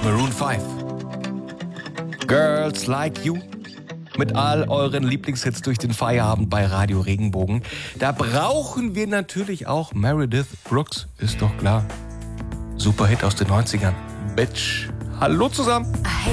Maroon 5. Girls Like You. Mit all euren Lieblingshits durch den Feierabend bei Radio Regenbogen. Da brauchen wir natürlich auch Meredith Brooks, ist doch klar. Super Hit aus den 90ern. Bitch. Hallo zusammen.